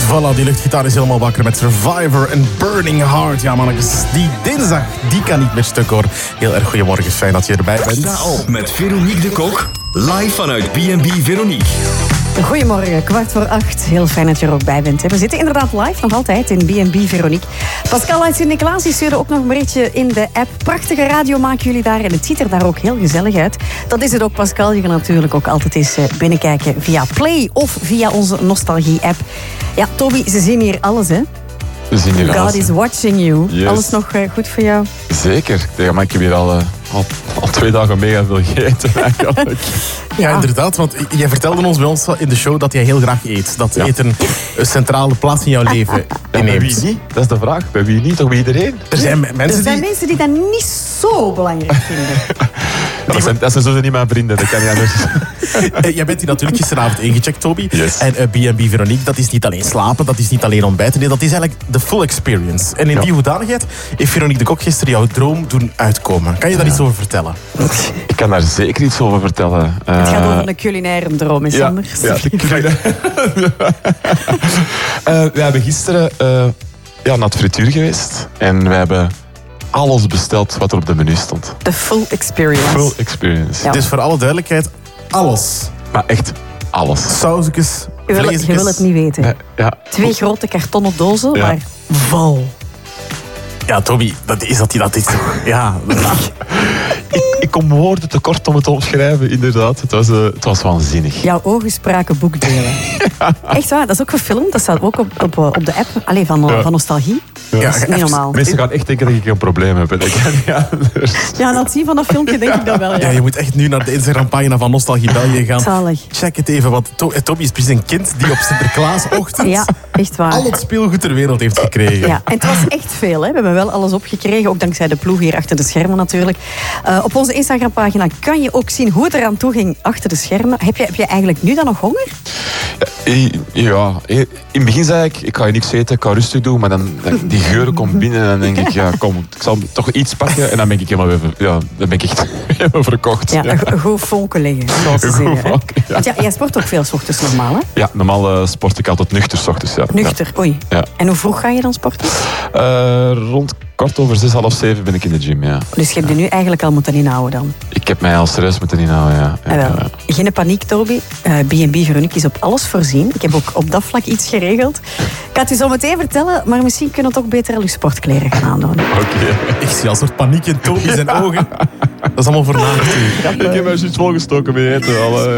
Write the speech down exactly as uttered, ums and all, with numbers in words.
Voilà, die luchtgitaar is helemaal wakker met Survivor en Burning Heart. Ja, mannetjes, die dinsdag, die kan niet meer stuk, hoor. Heel erg goedemorgen, fijn dat je erbij bent. Sta op met Veronique de Kok, live vanuit B en B Veronique. Goedemorgen, kwart voor acht. Heel fijn dat je er ook bij bent. We zitten inderdaad live, nog altijd, in B en B Veronique. Pascal uit Sint-Niklaas stuurde ook nog een berichtje in de app. Prachtige radio maken jullie daar en het ziet er daar ook heel gezellig uit. Dat is het ook, Pascal. Je kan natuurlijk ook altijd eens binnenkijken via Play of via onze Nostalgie-app. Ja, Toby, ze zien hier alles, hè? We zien hier God alles, is hè. watching you. Yes. Alles nog uh, goed voor jou? Zeker. Ja, maar ik heb hier al, uh, al, al twee dagen mega veel gegeten, eigenlijk. Ja, ja, inderdaad, want jij vertelde ons bij ons in de show dat jij heel graag eet. Dat Ja. eten een centrale plaats in jouw leven Ja, bij inneemt. wie niet? Dat is de vraag. Bij wie niet? Toch bij iedereen? Er zijn me- mensen Er zijn die... mensen die dat niet zo belangrijk vinden. Ja, dat, zijn, dat zijn sowieso niet mijn vrienden, dat kan niet anders. Eh, Jij bent hier natuurlijk gisteravond ingecheckt, Toby. Yes. En uh, B en B Veronique, dat is niet alleen slapen, dat is niet alleen ontbijten. Nee, dat is eigenlijk de full experience. En in Ja. die hoedanigheid heeft Veronique de Kok gisteren jouw droom doen uitkomen. Kan je daar iets over vertellen? Ik kan daar zeker iets over vertellen. Uh, Het gaat over een culinaire droom, is ja, anders. ja, de culinaire. uh, we hebben gisteren uh, ja, naar het frituur geweest. En we hebben alles besteld wat er op de menu stond. De full experience. Full experience. Ja. Dus voor alle duidelijkheid, alles. Maar echt alles. Sausjes, Je wil, vleesjes. je wil het niet weten. Ja, ja. Twee grote kartonnen dozen, Ja. maar vol. Ja, Toby, dat is dat hij dat is. Ja, Ik, ik kom woorden tekort om het te omschrijven, inderdaad. Het was, uh, het was waanzinnig. Jouw ogen spraken boekdelen. Echt waar, dat is ook gefilmd. Dat staat ook op, op, op de app Allee, van, Ja. van Nostalgie. Ja. Dat is niet normaal. Mensen gaan echt denken dat ik een probleem heb. Dat kan niet anders. Ja, na het zien van dat filmpje denk ik dat wel, ja, ja. je moet echt nu naar de Instagram-pagina van Nostalgie België gaan. Zalig. Check het even, want To- Toby is precies een kind die op Sinterklaasochtend Ja, echt waar. al het speelgoed ter wereld heeft gekregen. Ja, en het was echt veel. Hè. We hebben wel alles opgekregen, ook dankzij de ploeg hier achter de schermen natuurlijk. Uh, op onze Instagram-pagina kan je ook zien hoe het eraan toe ging achter de schermen. Heb je, heb je eigenlijk nu dan nog honger? Ja, in het begin zei ik, ik ga je niks eten, ik ga rustig doen. Maar dan, dan die geuren komt binnen en dan denk ik, ja kom, ik zal toch iets pakken. En dan ben ik helemaal even, ja, dan ben ik echt helemaal verkocht. Ja, een goed vonken liggen, zoals ze Een zeggen. goed hè. vonken, ja. Want ja, jij sport ook veel 's ochtends normaal, hè? Ja, normaal uh, sport ik altijd nuchter 's ochtends. Ja. Nuchter, oei. Ja. En hoe vroeg ga je dan sporten? Ja. Uh, rond kwart over zes, half zeven ben ik in de gym, ja. Dus je hebt je nu eigenlijk al moeten inhouden dan. Ik heb mij al serieus moeten inhouden, ja. ja, Ah, wel. ja. Geen paniek, Toby. Uh, B en B Veronique is op alles voorzien. Ik heb ook op dat vlak iets geregeld. Ik ga het je zo meteen vertellen, maar misschien kunnen we het ook beter al je sportkleren gaan aandoen. Oké. Ik zie al een soort paniek in Toby zijn ogen. Dat is allemaal voor na natuurlijk. Ik heb mij juist volgestoken met eten. Al, uh,